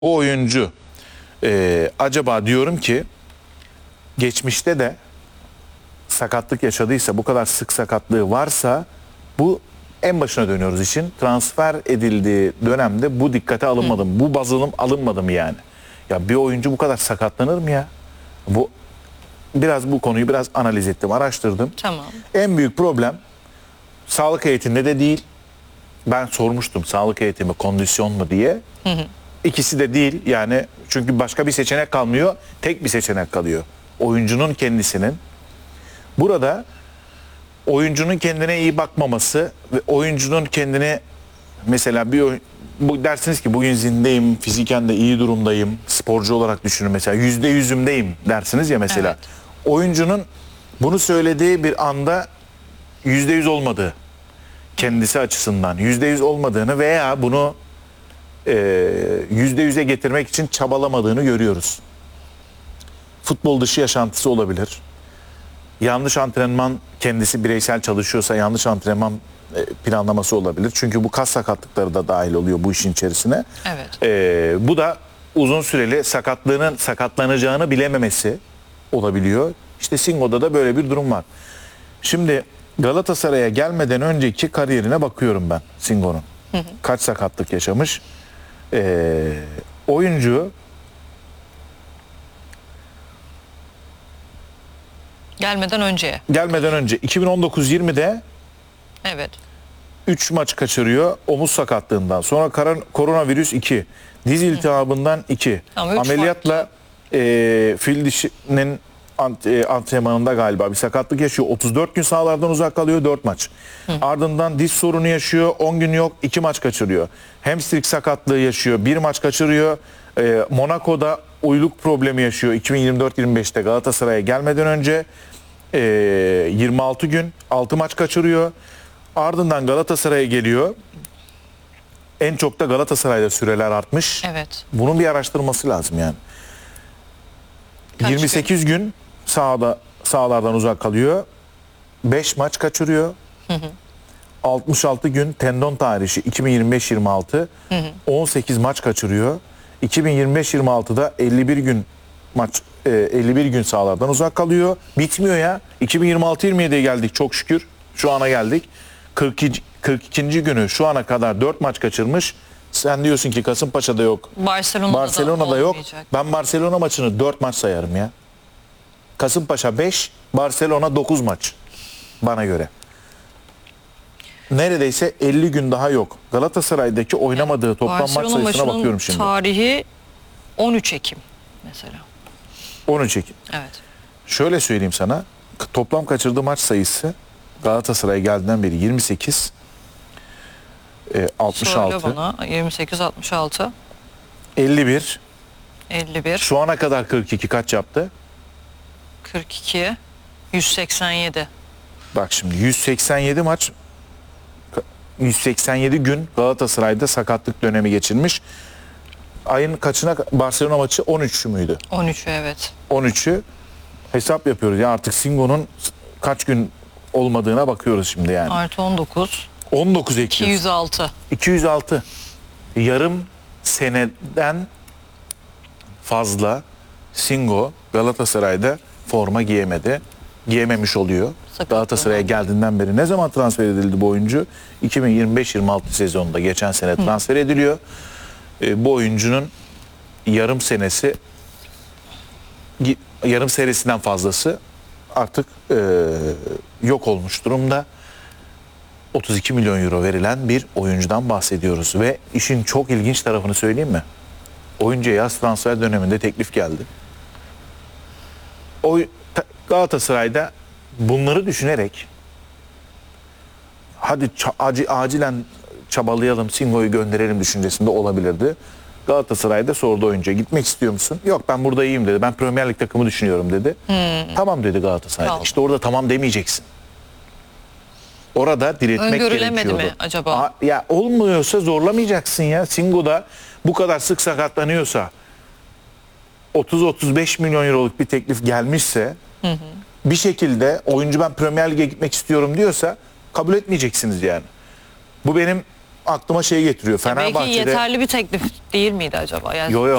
O oyuncu acaba diyorum ki geçmişte de sakatlık yaşadıysa, bu kadar sık sakatlığı varsa, bu en başına dönüyoruz işin. Transfer edildiği dönemde bu dikkate alınmadı mı? Bu baz alınmadı mı yani? Ya bir oyuncu bu kadar sakatlanır mı ya? Bu konuyu biraz analiz ettim, araştırdım. Tamam. En büyük problem sağlık eğitiminde de değil. Ben sormuştum sağlık eğitimi kondisyon mu diye. İkisi de değil yani, çünkü başka bir seçenek kalmıyor. Tek bir seçenek kalıyor. Oyuncunun kendisinin. Burada oyuncunun kendine iyi bakmaması ve oyuncunun kendine mesela bu dersiniz ki bugün zindeyim, fiziken de iyi durumdayım, sporcu olarak düşünün mesela %100'ümdeyim dersiniz ya mesela. Evet. Oyuncunun bunu söylediği bir anda %100 olmadığı, kendisi açısından %100 olmadığını veya bunu %100'e getirmek için çabalamadığını görüyoruz. Futbol dışı yaşantısı olabilir. Yanlış antrenman, kendisi bireysel çalışıyorsa yanlış antrenman planlaması olabilir. Çünkü bu kas sakatlıkları da dahil oluyor bu işin içerisine. Evet. Bu da uzun süreli sakatlanacağını bilememesi olabiliyor. İşte Singo'da da böyle bir durum var. Şimdi Galatasaray'a gelmeden önceki kariyerine bakıyorum ben Singo'nun. Kaç sakatlık yaşamış. Oyuncu Gelmeden önceye. gelmeden önce 2019-20'de Evet. 3 maç kaçırıyor omuz sakatlığından. Sonra koronavirüs 2. Diz iltihabından 2. Ama üç Ameliyatla fil dişinin antrenmanında galiba bir sakatlık yaşıyor. 34 gün sahalardan uzak kalıyor, 4 maç. Ardından diz sorunu yaşıyor, 10 gün yok, 2 maç kaçırıyor. Hamstring sakatlığı yaşıyor, 1 maç kaçırıyor. Monaco'da uyluk problemi yaşıyor 2024-25'te Galatasaray'a gelmeden önce. 26 gün 6 maç kaçırıyor. Ardından Galatasaray'a geliyor. En çok da Galatasaray'da süreler artmış. Evet. Bunun bir araştırması lazım yani. Kaç 28 gün sahalardan uzak kalıyor. 5 maç kaçırıyor. 66 gün tendon tarihi 2025-26. 18 maç kaçırıyor. 2025-26'da 51 gün 51 gün sahalardan uzak kalıyor. Bitmiyor ya. 2026-27'ye geldik çok şükür. Şu ana geldik. 42. günü şu ana kadar 4 maç kaçırmış. Sen diyorsun ki Kasımpaşa'da yok. Barcelona'da yok. olmayacak. Ben Barcelona maçını 4 maç sayarım ya. Kasımpaşa 5, Barcelona 9 maç bana göre. Neredeyse 50 gün daha yok. Galatasaray'daki oynamadığı toplam maç Barcelona sayısına maçının bakıyorum şimdi. tarihi 13 Ekim mesela. 13 Ekim. Evet. Şöyle söyleyeyim sana. Toplam kaçırdığı maç sayısı Galatasaray'a geldiğinden beri 28, 66, Söyle bana. 28, 66, 51. 51, Şu ana kadar 42 kaç yaptı? 42, 187. Bak şimdi 187 maç, 187 gün Galatasaray'da sakatlık dönemi geçirmiş. Ayın kaçına Barcelona maçı 13 müydü? 13'ü evet. 13'ü hesap yapıyoruz. Ya artık Singo'nun kaç gün olmadığına bakıyoruz şimdi yani. Artı 19, 19 Ekim. 206. 206. Yarım seneden fazla Singo Galatasaray'da forma giyemedi. Giyememiş oluyor. Sakatlığı Galatasaray'a var. geldiğinden beri. Ne zaman transfer edildi bu oyuncu? 2025-26 sezonunda geçen sene transfer ediliyor. Bu oyuncunun yarım serisinden fazlası artık yok olmuş durumda. 32 milyon euro verilen bir oyuncudan bahsediyoruz. Ve işin çok ilginç tarafını söyleyeyim mi? Oyuncuya yaz transfer döneminde teklif geldi. Galatasaray'da bunları düşünerek hadi acilen çabalayalım, Singo'yu gönderelim düşüncesinde olabilirdi. Galatasaray'da sordu oyuncuya, gitmek istiyor musun? Yok, ben burada iyiyim dedi. Ben Premier Lig takımı düşünüyorum dedi. Tamam dedi Galatasaray'da. Tamam. İşte orada tamam demeyeceksin. Orada diretmek Öngörülemedi gerekiyordu. mi acaba? Ya olmuyorsa zorlamayacaksın ya. Singo'da bu kadar sık sakatlanıyorsa, 30-35 milyon euroluk bir teklif gelmişse, bir şekilde oyuncu ben Premier Lig'e gitmek istiyorum diyorsa kabul etmeyeceksiniz yani. Bu benim aklıma şey getiriyor. Belki Fenerbahçe'de yeterli bir teklif değil miydi acaba? Yani Yo, yo.